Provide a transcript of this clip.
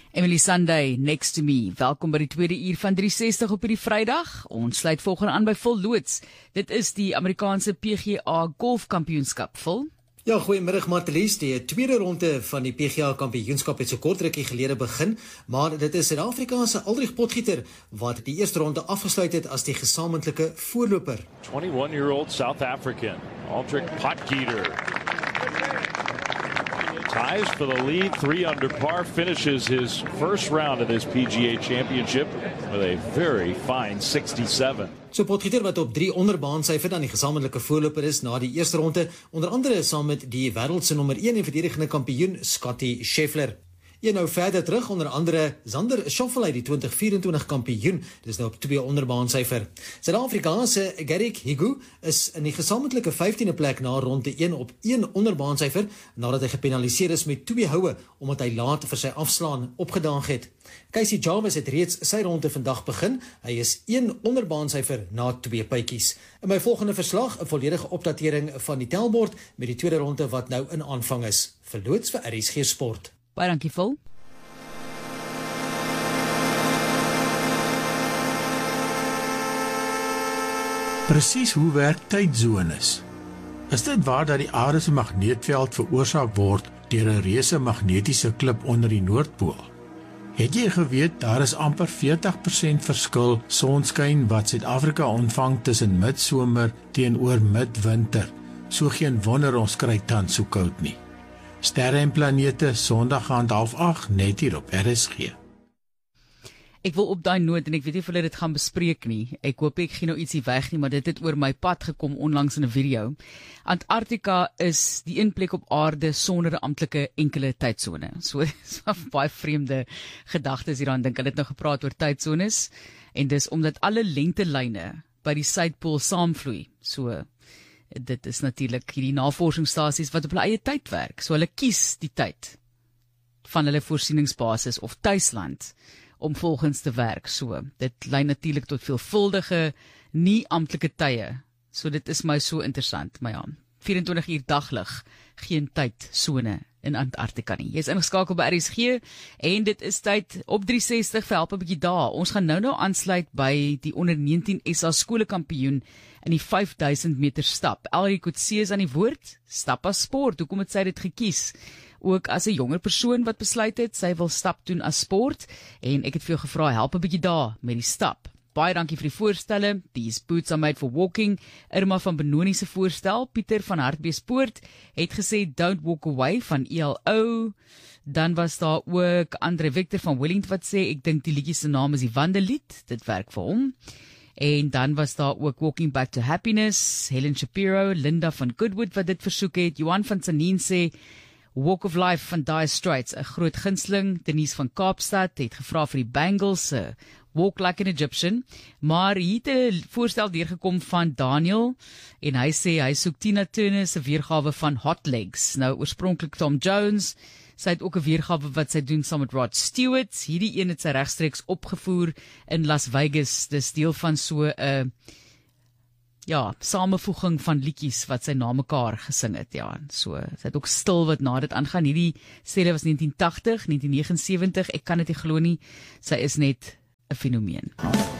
Emily Sunday, next to me. Welkom by die tweede uur van 360 op hierdie Vrydag. Ons sluit volgende aan by Phil Loots. Dit is die Amerikaanse PGA golfkampioenskap, Phil. Ja, goeiemiddag Martelies. Die tweede ronde van die PGA kampioenskap het so kort rukkie gelede begin, maar dit is Suid-Afrikaanse Aldrich Potgieter wat die eerste ronde afgesluit het as die gesamentlike voorloper. 21-year-old South African, Aldrich Potgieter. Ties for the lead, 3 under par, finishes his first round of this PGA Championship with a very fine 67. So Potgieter wat op 3 onderbaansyfer dan die gesamentlike voorloper is na die eerste ronde, onder andere saam met die wêreldse nommer 1 en verdedigende kampioen Scottie Scheffler. Nou verder terug, onder andere Xander Schauffele, die 2024 kampioen, dis nou op 2 onderbaansyfer. Suid-Afrikaanse Garrick Higgo is in die gesamentlike 15de plek na ronde 1 op 1 onderbaansyfer, nadat hy gepenaliseer is met 2 houe, omdat hy laat vir sy afslaan opgedaag het. Casey Jarvis het reeds sy ronde vandag begin, hy is 1 onderbaansyfer na 2 puitjies. In my volgende verslag, 'n volledige opdatering van die tellbord met die tweede ronde wat nou in aanvang is. Verloots vir RSG Sport. Baie dankie, Phil. Presies hoe werk tydzones? Is dit waar dat die aarde se magneetveld veroorsaak word deur 'n reuse magnetiese klip onder die Noordpool? Het jy geweet daar is amper 40% verskil sonskyn wat Suid-Afrika ontvang tussen midsomer teenoor midwinter? So geen wonder ons kry tans so koud nie. Sterre en planete, Sondag aand 7:30, net hier op RSG. Ek wil op daai noot, en ek weet nie of hulle dit gaan bespreek nie, ek hoop ek gee nou ietsie weg nie, maar dit het oor my pad gekom onlangs in 'n video. Antarktika is die een plek op aarde sonder 'n amptelike enkele tydsone. So baie vreemde gedagtes hieraan dink. Hulle het nou gepraat oor tydsones, en dis omdat alle lengtelyne by die suidpool saamvloei. So dit is natuurlik hierdie navorsingsstasies wat op hulle eie tyd werk. So hulle kies die tyd van hulle voorsieningsbasis of tuisland om volgens te werk. So dit lei natuurlik tot veelvuldige nie amptelike tye. So dit is my so interessant, maar ja, 24 uur daglig, geen tydsone in Antarktika nie. Jy is ingeskakel by RSG en dit is tyd op 360 vir help 'n bietjie daar. Ons gaan nou aansluit by die onder 19 SA skolekampioen in die 5000 meter stap. Elrie Kotse is aan die woord. Stap as sport. Hoekom het sy dit gekies? Ook as 'n jonger persoon wat besluit het sy wil stap doen as sport, en ek het vir jou gevra help 'n bietjie daar met die stap. Baie dankie vir die voorstelle. These boots are made for walking. Irma van Benoni se voorstel. Pieter van Hartbeespoort het gesê Don't Walk Away van ELO. Dan was daar ook Andre Victor van Wellington wat sê ek dink die liedjie se naam is die Wandelied. Dit werk vir hom. En dan was daar ook Walking Back to Happiness. Helen Shapiro, Linda van Goodwood wat dit versoek het. Johan van Sanien sê Walk of Life van Dire Straits, 'n groot gunsteling. Denise van Kaapstad het gevra vir die Bangles, Walk Like an Egyptian, maar hier het 'n voorstel deurgekom van Daniel, en hy sê hy soek Tina Turner se weergawe van Hot Legs. Nou oorspronklik Tom Jones, sy het ook 'n weergawe wat sy doen saam met Rod Stewart. Hierdie een het sy regstreeks opgevoer in Las Vegas. Dis deel van so 'n samevoeging van liedjies wat sy na mekaar gesing het, ja. So, sy het ook stil wat na dit aangaan. Hierdie stelle was 1980, 1979, ek kan dit nie glo nie. Sy is net 'n fenomeen.